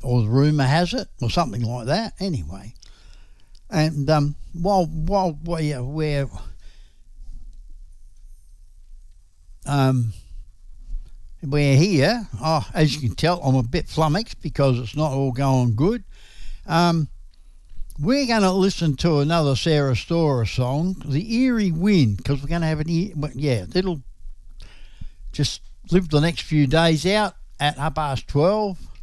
or the rumour has it, or something like that. Anyway, and while we're here, as you can tell, I'm a bit flummoxed because it's not all going good. We're going to listen to another Sarah Storer song, The Eerie Wind, because we're going to have it'll just live the next few days out at 12:30.